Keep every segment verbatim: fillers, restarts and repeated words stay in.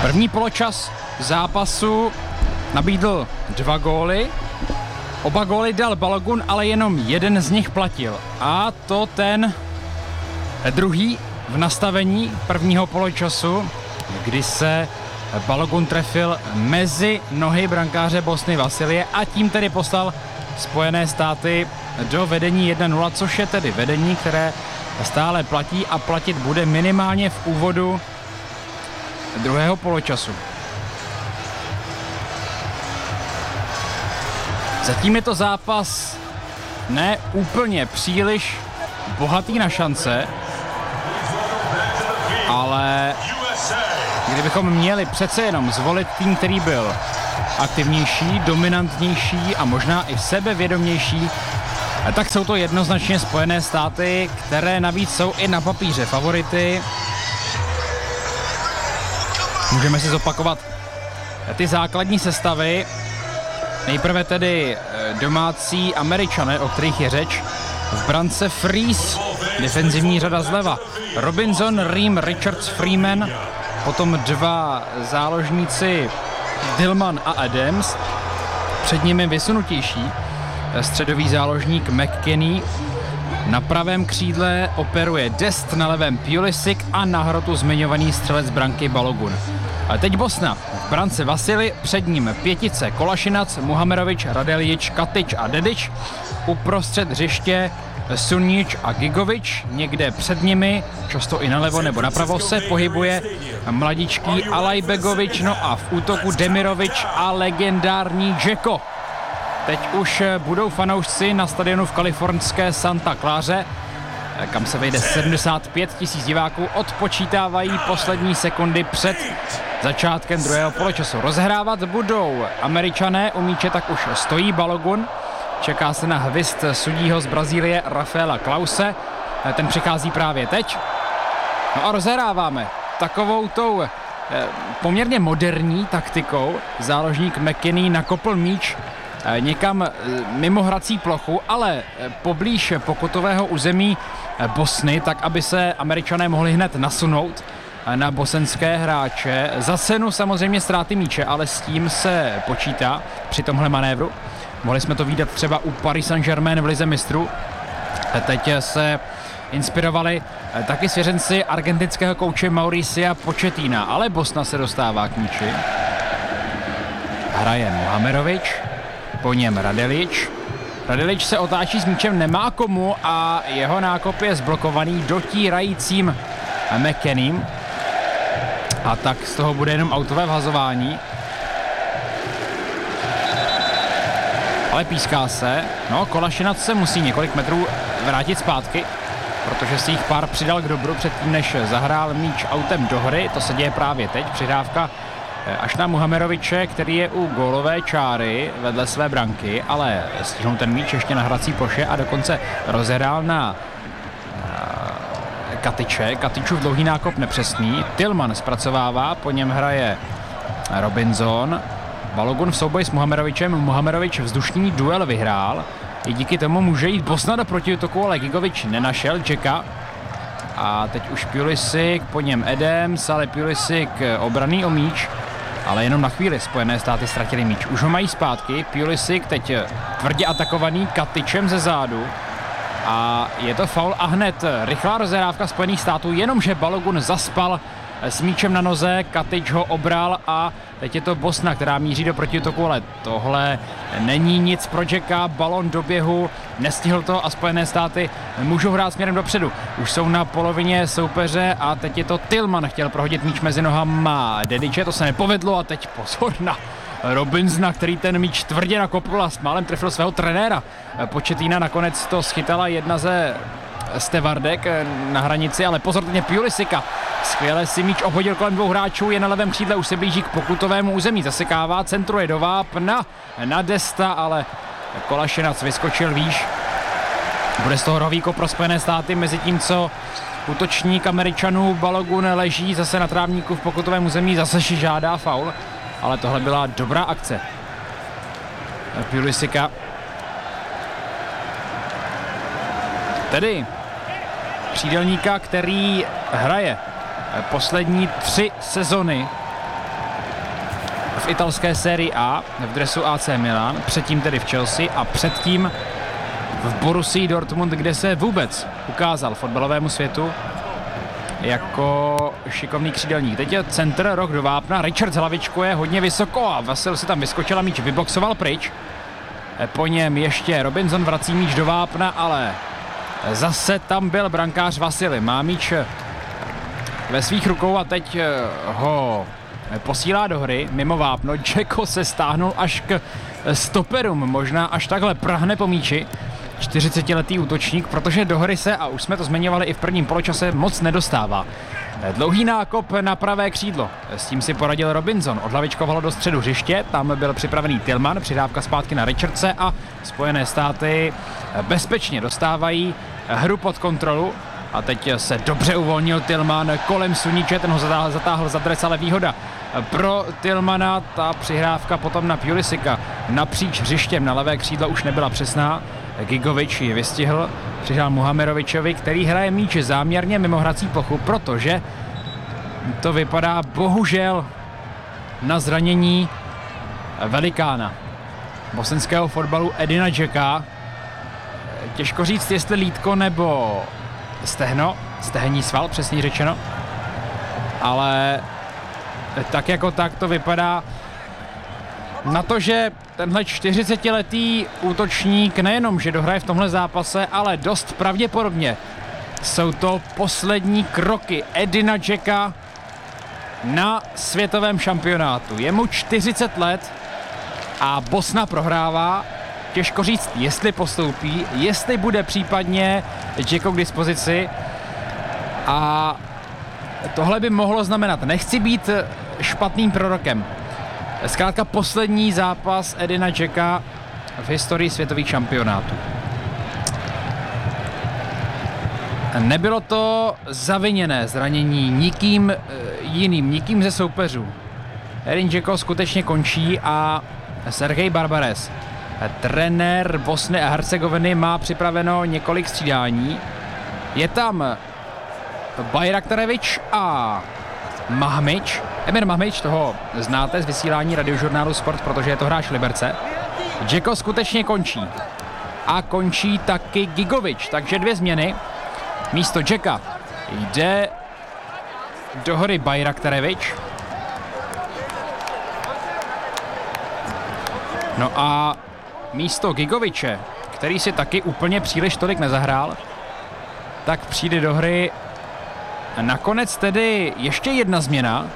První poločas zápasu nabídl dva góly. Oba góly dal Balogun, ale jenom jeden z nich platil. A to ten druhý v nastavení prvního poločasu, kdy se Balogun trefil mezi nohy brankáře Bosny Vasilie a tím tedy poslal Spojené státy do vedení jedna nula, což je tedy vedení, které stále platí a platit bude minimálně v úvodu druhého poločasu. Zatím je to zápas ne úplně příliš bohatý na šance, ale kdybychom měli přece jenom zvolit tým, který byl aktivnější, dominantnější a možná i sebevědomější, tak jsou to jednoznačně Spojené státy, které navíc jsou i na papíře favority. Můžeme si zopakovat ty základní sestavy. Nejprve tedy domácí Američané, o kterých je řeč. V brance Freeze, defenzivní řada zleva. Robinson, Ream, Richards, Freeman. Potom dva záložníci Dillman a Adams. Před nimi vysunutější středový záložník McKinney. Na pravém křídle operuje Dest, na levém Pulisic a na hrotu zmiňovaný střelec branky Balogun. A teď Bosna. V brance Vasili, před ním pětice Kolašinac, Muhamerovič, Radeljič, Katič a Dedič. Uprostřed hřiště Sunjič a Gigovič. Někde před nimi, často i nalevo nebo napravo, se pohybuje mladičký Alajbegovič. No a v útoku Demirovič a legendární Džeko. Teď už budou fanoušci na stadionu v kalifornské Santa Claře, kam se vejde sedmdesát pět tisíc diváků, odpočítávají poslední sekundy před začátkem druhého poločasu. Rozhrávat budou Američané, u míče tak už stojí Balogun. Čeká se na hvist sudího z Brazílie Rafaela Klause. Ten přichází právě teď. No a rozhráváme takovou tou eh, poměrně moderní taktikou. Záložník McKinney nakopl míč eh, někam eh, mimo hrací plochu, ale eh, poblíž pokutového území eh, Bosny, tak aby se Američané mohli hned nasunout eh, na bosenské hráče. Za cenu samozřejmě ztráty míče, ale s tím se počítá při tomhle manévru. Mohli jsme to vidět třeba u Paris Saint-Germain v lize mistrů. Teď se inspirovali taky svěřenci argentinského kouče Mauricia Pochettina, ale Bosna se dostává k míči. Hraje Muhamerovič, po něm Radeljič. Radeljič se otáčí s míčem, nemá komu a jeho nákop je zblokovaný dotírajícím McKenneym. A tak z toho bude jenom autové vhazování. Ale píská se. No, Kolašinac se musí několik metrů vrátit zpátky, protože si jich pár přidal k dobru předtím, než zahrál míč autem do hry. To se děje právě teď. Přihrávka až na Muhameroviče, který je u gólové čáry vedle své branky, ale stihnul ten míč ještě na hrací ploše a dokonce rozehrál na Katiče. Katičův dlouhý nákop nepřesný. Tillman zpracovává, po něm hraje Robinson. Balogun v souboji s Muhamerovičem. Muhamerovič vzdušný duel vyhrál. I díky tomu může jít Bosna do protiútoku, ale Gigovič nenašel Džeka. A teď už Pulisic, po něm Adams, ale Pulisic obraný o míč. Ale jenom na chvíli Spojené státy ztratili míč. Už ho mají zpátky. Pulisic teď tvrdě atakovaný Katičem ze zádu. A je to faul a hned rychlá rozehrávka Spojených států, jenomže Balogun zaspal s míčem na noze, Katič ho obral a teď je to Bosna, která míří do protiútoku, ale tohle není nic pro Džeka, balon do běhu, nestihl to a Spojené státy můžou hrát směrem dopředu. Už jsou na polovině soupeře a teď je to Tillman, chtěl prohodit míč mezi nohama Dediče, to se nepovedlo a teď pozor na Robinsona, který ten míč tvrdě nakopl a s málem trefil svého trenéra. Pochettina nakonec to schytala jedna ze Stevardek na hranici, ale pozor teď Pulisica. Skvěle si míč obhodil kolem dvou hráčů, je na levém křídle, už se blíží k pokutovému území, zasekává, centruje do vápna na Desta, ale Kolašinac vyskočil výš. Bude z toho rohlíko pro Spojené státy, mezi tím, co útočník Američanů Balogun leží zase na trávníku v pokutovém území, zase si žádá faul, ale tohle byla dobrá akce Pulisica. Tedy křídelníka, který hraje poslední tři sezony v italské sérii A, v dresu A C Milan, předtím tedy v Chelsea a předtím v Borussii Dortmund, kde se vůbec ukázal fotbalovému světu jako šikovný křídelník. Teď je centr, rok do vápna, Richards hlavičkuje hodně vysoko a Vasil si tam vyskočil a míč vyboxoval pryč. Po něm ještě Robinson vrací míč do vápna, ale zase tam byl brankář Vasily. Má míč ve svých rukou a teď ho posílá do hry mimo vápno. Dzeko se stáhnul až k stoperům, možná až takhle prahne po míči. čtyřicetiletý útočník, protože do hry se, a už jsme to zmiňovali i v prvním poločase, moc nedostává. Dlouhý nákop na pravé křídlo. S tím si poradil Robinson. Odhlavičkovalo do středu hřiště, tam byl připravený Tillman, přidávka zpátky na Richardse a Spojené státy bezpečně dostávají hru pod kontrolu. A teď se dobře uvolnil Tillman kolem Suniče, ten ho zatáhl, zatáhl za dres, ale výhoda pro Tillmana. Ta přihrávka potom na Pulisicka napříč hřištěm na levé křídlo už nebyla přesná. Gigovič ji vystihl, přihrál Muhamerovičovi, který hraje míč záměrně mimo hrací plochu, protože to vypadá bohužel na zranění velikána bosenského fotbalu Edina Dzeka. Těžko říct, jestli lítko nebo stehno, stehenní sval, přesně řečeno, ale tak jako tak to vypadá na to, že tenhle čtyřicetiletý útočník nejenom, že dohraje v tomhle zápase, ale dost pravděpodobně jsou to poslední kroky Edina Dzeka na světovém šampionátu. Je mu čtyřicet let a Bosna prohrává. Těžko říct, jestli postoupí, jestli bude případně Dzeko k dispozici. A tohle by mohlo znamenat, nechci být špatným prorokem, zkrátka poslední zápas Edina Dzeka v historii světových šampionátů. Nebylo to zaviněné zranění nikým jiným, nikým ze soupeřů. Edin Dzeko skutečně končí a Sergej Barbares, trenér Bosny a Hercegoviny, má připraveno několik střídání. Je tam Bajraktarevič a Mahmič. Emir Mahmič, toho znáte z vysílání radiožurnálu Sport, protože je to hráč Liberce. Dzeko skutečně končí. A končí taky Gigovič, takže dvě změny. Místo Dzeka jde do hry Bajraktarevič. No a místo Gigoviče, který si taky úplně příliš tolik nezahrál, tak přijde do hry nakonec tedy ještě jedna změna.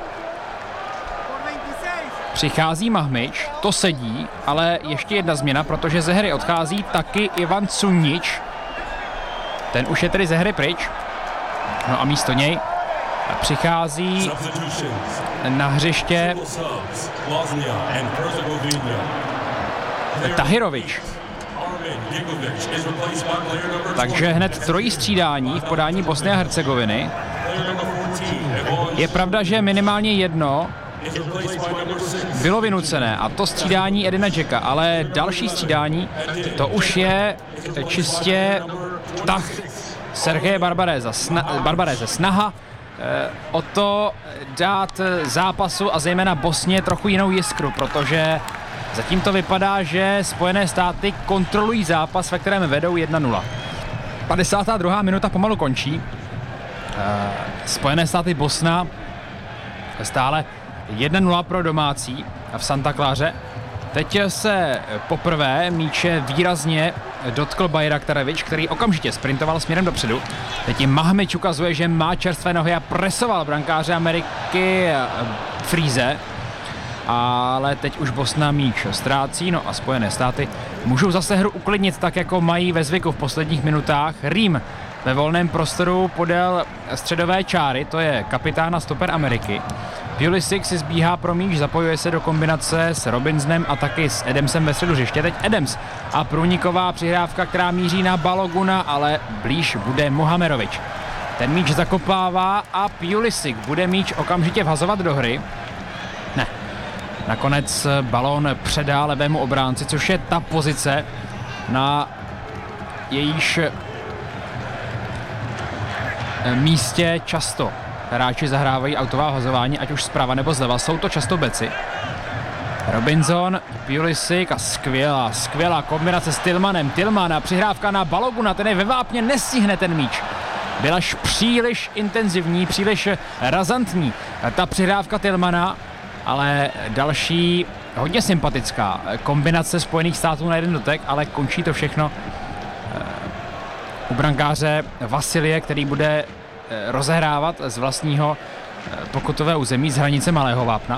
Přichází Mahmič, to sedí, ale ještě jedna změna, protože ze hry odchází taky Ivan Cunič. Ten už je tedy ze hry pryč. No a místo něj přichází na hřiště Tahirovič. Takže hned trojí střídání v podání Bosny a Hercegoviny. Je pravda, že minimálně jedno bylo vynucené, a to střídání Edina Dzeka, ale další střídání, to už je čistě tah Sergeje Barbareze. Sna- Barbareze. Snaha eh, o to dát zápasu a zejména Bosně trochu jinou jiskru, protože zatím to vypadá, že Spojené státy kontrolují zápas, ve kterém vedou jedna nula. padesátá druhá minuta pomalu končí. Eh, Spojené státy Bosna stále jedna nula pro domácí v Santa Claře. Teď se poprvé míče výrazně dotkl Bajraktarevič, který okamžitě sprintoval směrem dopředu. Teď jim Mahmič ukazuje, že má čerstvé nohy a presoval brankáře Ameriky Freeze. Ale teď už Bosna míč ztrácí, no a Spojené státy můžou zase hru uklidnit tak, jako mají ve zvyku v posledních minutách. Rým ve volném prostoru podél středové čáry, to je kapitán a stoper Ameriky. Pulisic si zbíhá pro míč, zapojuje se do kombinace s Robinsonem a taky s Adamsem ve středu hřiště. Teď Adams a průniková přihrávka, která míří na Baloguna, ale blíž bude Muhamerovič. Ten míč zakopává a Pulisic bude míč okamžitě vhazovat do hry. Ne. Nakonec balón předá levému obránci, což je ta pozice, na jejíž místě často hráči zahrávají autová vhazování, ať už zprava nebo zleva. Jsou to často beci. Robinson, Pulisic a skvělá, skvělá kombinace s Tillmanem. Tillman a přihrávka na Baloguna, ten je ve vápně, nestihne ten míč. Byla až příliš intenzivní, příliš razantní ta přihrávka Tillmana, ale další hodně sympatická kombinace Spojených států na jeden dotek, ale končí to všechno u brankáře Vasilie, který bude rozehrávat z vlastního pokutového území z hranice malého vápna.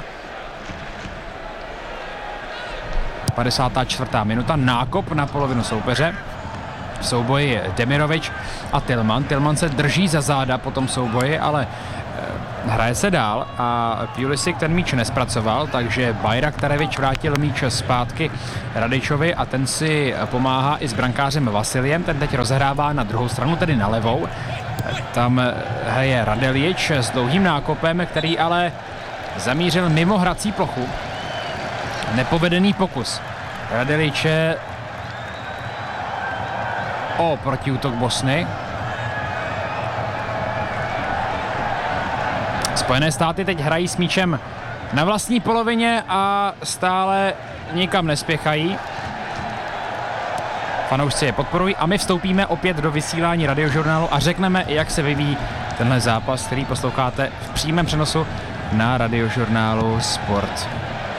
padesátá čtvrtá minuta, nákop na polovinu soupeře. V souboji Demirovič a Tillman. Tillman se drží za záda po tom souboji, ale e, hraje se dál a Pulisic ten míč nespracoval, takže Bajraktarevič vrátil míč zpátky Radičovi a ten si pomáhá i s brankářem Vasiliem. Ten teď rozehrává na druhou stranu, tedy na levou. Tam hraje Radeljič s dlouhým nákopem, který ale zamířil mimo hrací plochu. Nepovedený pokus Radeljiče o protiútok Bosny. Spojené státy teď hrají s míčem na vlastní polovině a stále nikam nespěchají. Fanoušci je podporují a my vstoupíme opět do vysílání Radiožurnálu a řekneme, jak se vyvíjí tenhle zápas, který posloucháte v přímém přenosu na Radiožurnálu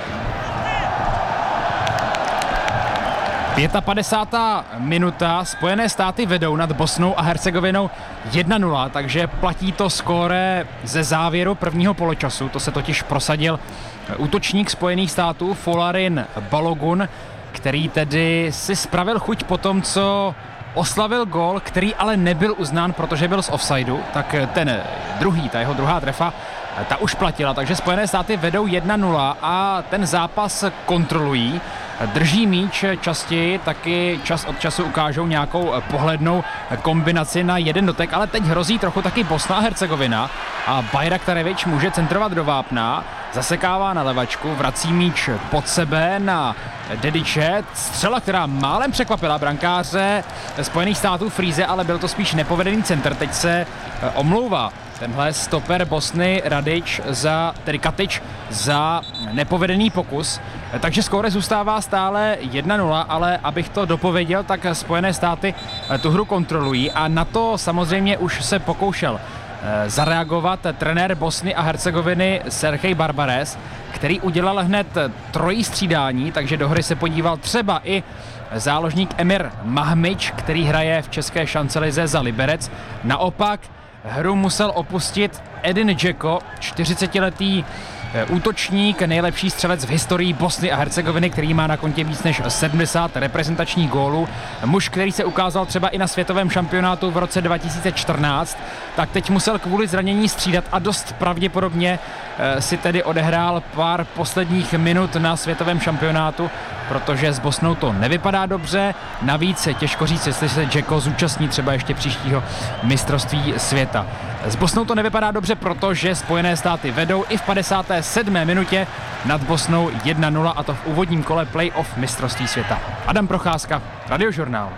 Sport. padesátá pátá minuta, Spojené státy vedou nad Bosnou a Hercegovinou jedna nula, takže platí to skóre ze závěru prvního poločasu, to se totiž prosadil útočník Spojených států Folarin Balogun, který tedy si spravil chuť po tom, co oslavil gól, který ale nebyl uznán, protože byl z offsideu, tak ten druhý, ta jeho druhá trefa, ta už platila, takže Spojené státy vedou jedna nula a ten zápas kontrolují. Drží míč častěji, taky čas od času ukážou nějakou pohlednou kombinaci na jeden dotek, ale teď hrozí trochu taky Bosna a Hercegovina a Bajraktarevič může centrovat do vápna, zasekává na levačku, vrací míč pod sebe na Dediče, střela, která málem překvapila brankáře Spojených států Fríze, ale byl to spíš nepovedený centr, teď se omlouvá tenhle stoper Bosny Radič za, tedy Katič za nepovedený pokus. Takže skóre zůstává stále jedna nula, ale abych to dopověděl, tak Spojené státy tu hru kontrolují a na to samozřejmě už se pokoušel zareagovat trenér Bosny a Hercegoviny Sergej Barbares, který udělal hned trojí střídání, takže do hry se podíval třeba i záložník Emir Mahmič, který hraje v české šancelize za Liberec. Naopak hru musel opustit Edin Dzeko, čtyřicetiletý útočník, nejlepší střelec v historii Bosny a Hercegoviny, který má na kontě víc než sedmdesát reprezentačních gólů. Muž, který se ukázal třeba i na světovém šampionátu v roce dva tisíce čtrnáct, tak teď musel kvůli zranění střídat a dost pravděpodobně si tedy odehrál pár posledních minut na světovém šampionátu, protože s Bosnou to nevypadá dobře. Navíc těžko říct, jestli se Dzeko zúčastní třeba ještě příštího mistrovství světa. S Bosnou to nevypadá dobře, protože Spojené státy vedou i v padesáté sedmé minutě nad Bosnou jedna nula, a to v úvodním kole playoff mistrovství světa. Adam Procházka, Radiožurnál.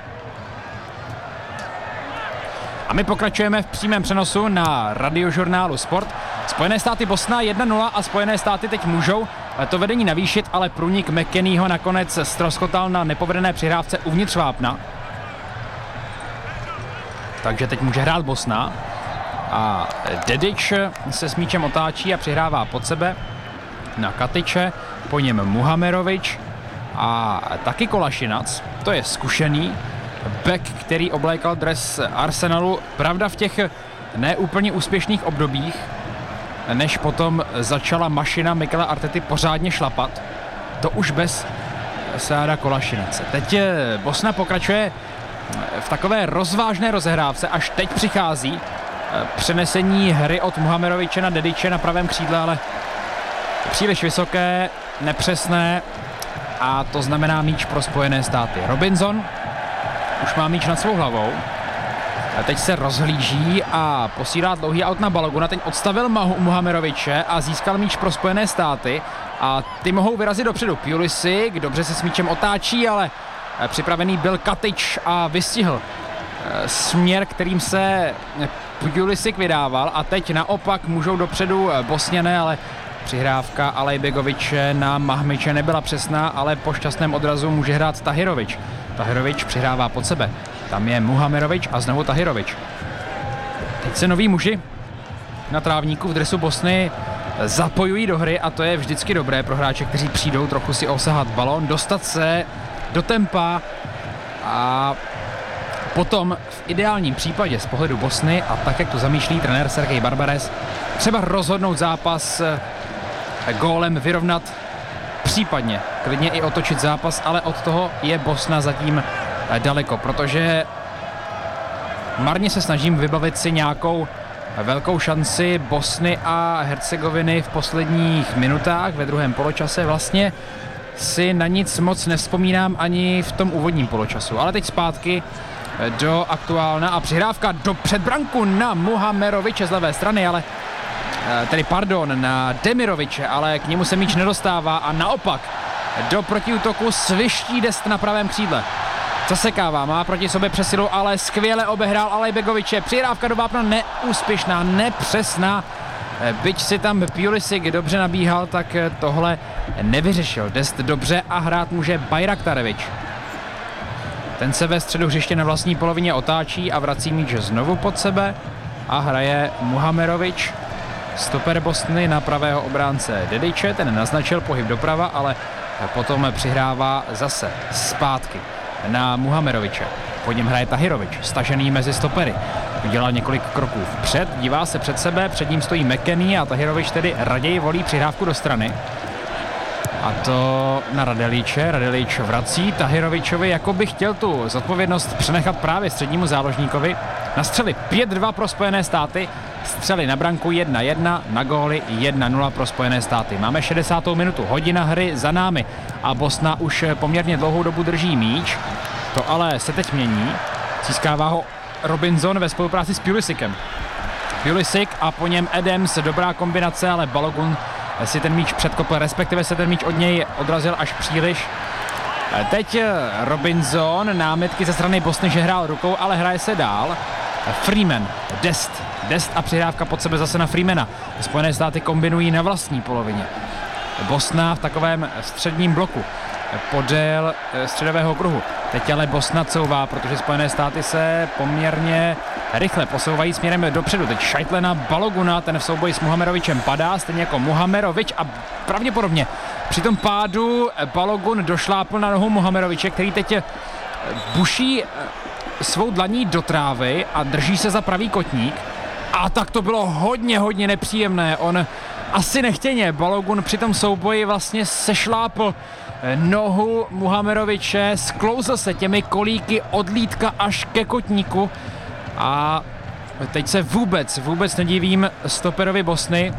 A my pokračujeme v přímém přenosu na Radiožurnálu Sport. Spojené státy Bosna jedna nula a Spojené státy teď můžou to vedení navýšit, ale průnik McKennieho nakonec ztroskotal na nepovedené přihrávce uvnitř vápna. Takže teď může hrát Bosna. A Dedič se s míčem otáčí a přihrává pod sebe na Katiče, po něm Muhamerovič a taky Kolašinac, to je zkušený back, který oblékal dres Arsenalu, pravda v těch neúplně úspěšných obdobích, než potom začala mašina Mikela Artety pořádně šlapat, to už bez Seada Kolašinace. Teď Bosna pokračuje v takové rozvážné rozehrávce, až teď přichází přenesení hry od Muhameroviče na Dediče na pravém křídle, ale příliš vysoké, nepřesné a to znamená míč pro Spojené státy. Robinson už má míč nad svou hlavou. A teď se rozhlíží a posílá dlouhý aut na Baloguna. Teď odstavil Muhameroviče a získal míč pro Spojené státy a ty mohou vyrazit dopředu. Pulisic dobře se s míčem otáčí, ale připravený byl Katič a vystihl směr, kterým se Pulisic vydával, a teď naopak můžou dopředu Bosňané, ale Přihrávka Alejbegoviče na Mahmiče nebyla přesná, ale po šťastném odrazu může hrát Tahirovič. Tahirovič přihrává pod sebe. Tam je Muhamerovič a znovu Tahirovič. Teď se noví muži na trávníku v dresu Bosny zapojují do hry a to je vždycky dobré pro hráče, kteří přijdou trochu si osahat balón, dostat se do tempa a potom v ideálním případě z pohledu Bosny a tak, jak to zamýšlí trenér Sergej Barbares, třeba rozhodnout zápas gólem, vyrovnat, případně klidně i otočit zápas, ale od toho je Bosna zatím daleko, protože marně se snažím vybavit si nějakou velkou šanci Bosny a Hercegoviny v posledních minutách ve druhém poločase. Vlastně si na nic moc nevzpomínám ani v tom úvodním poločasu, ale teď zpátky do aktuálna a přihrávka do předbranku na Muhameroviče z levé strany, ale tedy pardon, na Demiroviče, ale k němu se míč nedostává a naopak do protiútoku sviští Dest na pravém křídle. Zasekává, má proti sobě přesilu, ale skvěle obehrál Alejbegoviče. Přihrávka do vápna neúspěšná, nepřesná. Byť si tam Pulisic dobře nabíhal, tak tohle nevyřešil. Dest dobře a hrát může Bajraktarevič. Ten se ve středu hřiště na vlastní polovině otáčí a vrací míč znovu pod sebe a hraje Muhamerovič. Stoper Bosny na pravého obránce Dediče, ten naznačil pohyb doprava, ale potom přihrává zase zpátky na Muhameroviče. Po něm hraje Tahirovič, stažený mezi stopery. Udělal několik kroků vpřed, dívá se před sebe, před ním stojí McKennie a Tahirovič tedy raději volí přihrávku do strany. A to na Radeliče. Radelič vrací Tahirovičovi, jako by chtěl tu zodpovědnost přenechat právě střednímu záložníkovi. Na střely pět dva pro Spojené státy, střely na branku jedna jedna, na góly jedna nula pro Spojené státy. Máme šedesátou minutu, hodina hry za námi a Bosna už poměrně dlouhou dobu drží míč. To ale se teď mění. Získává ho Robinson ve spolupráci s Pulisicem. Pulisic a po něm Adams, dobrá kombinace, ale Balogun si ten míč předkopl, respektive se ten míč od něj odrazil až příliš. Teď Robinson, námitky ze strany Bosny, že hrál rukou, ale hraje se dál. Freeman, Dest, Dest a přihrávka pod sebe zase na Freemana. Spojené státy kombinují na vlastní polovině. Bosna v takovém středním bloku podél středového kruhu. Teď ale Bosna couvá, protože Spojené státy se poměrně rychle posouvají směrem dopředu. Teď šajtle na Baloguna, ten v souboji s Muhamerovičem padá, stejně jako Muhamerovič a pravděpodobně při tom pádu Balogun došlápl na nohu Muhameroviče, který teď buší svou dlaní do trávy a drží se za pravý kotník. A tak to bylo hodně, hodně nepříjemné. On asi nechtěně, Balogun při tom souboji vlastně sešlápl nohu Muhameroviče, sklouzl se těmi kolíky od lítka až ke kotníku a teď se vůbec, vůbec nedivím stoperovi Bosny,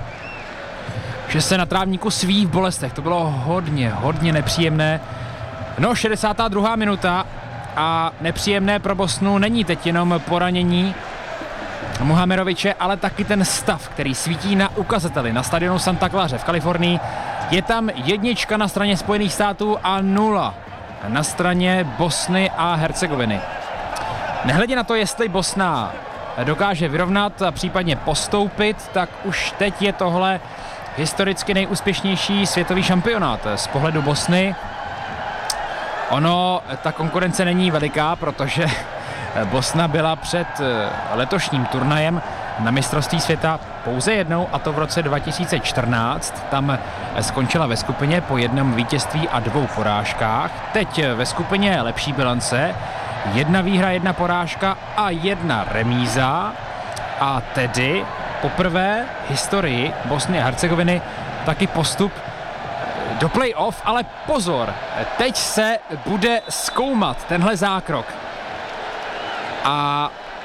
že se na trávníku sví v bolestech. To bylo hodně, hodně nepříjemné. No, šedesátá druhá minuta a nepříjemné pro Bosnu není teď jenom poranění Muhameroviče, ale taky ten stav, který svítí na ukazateli na stadionu Santa Clara v Kalifornii. Je tam jednička na straně Spojených států a nula na straně Bosny a Hercegoviny. Nehledě na to, jestli Bosna dokáže vyrovnat a případně postoupit, tak už teď je tohle historicky nejúspěšnější světový šampionát z pohledu Bosny. Ono, ta konkurence není veliká, protože Bosna byla před letošním turnajem na mistrovství světa pouze jednou, a to v roce dva tisíce čtrnáct. Tam skončila ve skupině po jednom vítězství a dvou porážkách. Teď ve skupině lepší bilance, jedna výhra, jedna porážka a jedna remíza. A tedy poprvé v historii Bosny a Hercegoviny taky postup do play-off, ale pozor, teď se bude zkoumat tenhle zákrok. A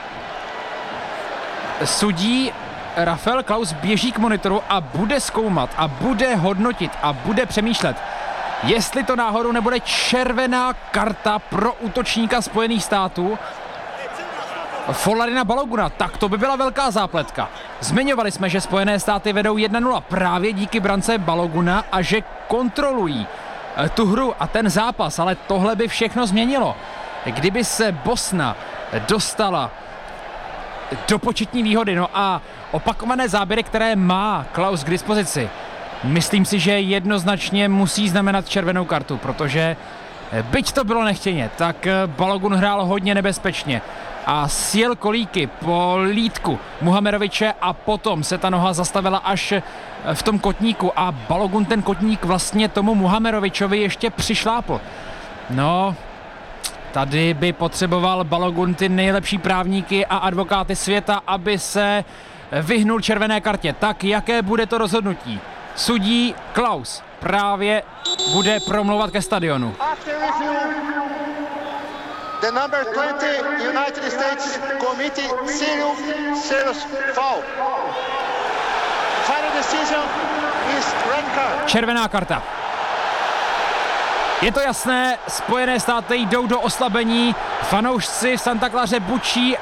sudí Rafael Klaus běží k monitoru a bude zkoumat a bude hodnotit a bude přemýšlet, jestli to náhodou nebude červená karta pro útočníka Spojených států Folarina Baloguna. Tak to by byla velká zápletka. Zmiňovali jsme, že Spojené státy vedou jedna nula právě díky brance Baloguna a že kontrolují tu hru a ten zápas, ale tohle by všechno změnilo. Kdyby se Bosna dostala do početní výhody, no a opakované záběry, které má Klaus k dispozici, myslím si, že jednoznačně musí znamenat červenou kartu, protože byť to bylo nechtěně, tak Balogun hrál hodně nebezpečně a sjel kolíky po lítku Muhameroviče a potom se ta noha zastavila až v tom kotníku a Balogun ten kotník vlastně tomu Muhamerovičovi ještě přišlápl. No, tady by potřeboval Balogun ty nejlepší právníky a advokáty světa, aby se vyhnul červené kartě. Tak jaké bude to rozhodnutí? Sudí Klaus právě bude promlouvat ke stadionu. The number twenty United States Committee serious, serious foul. Final decision is red card. Červená karta. Je to jasné, Spojené státy jdou do oslabení, fanoušci v Santa Claře bučí